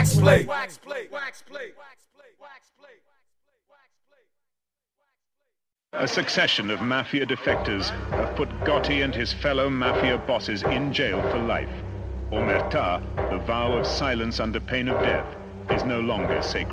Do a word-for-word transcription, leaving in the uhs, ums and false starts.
wax play. A succession of mafia defectors have put Gotti and his fellow mafia bosses in jail for life. Omertà, the vow of silence under pain of death, is no longer sacred.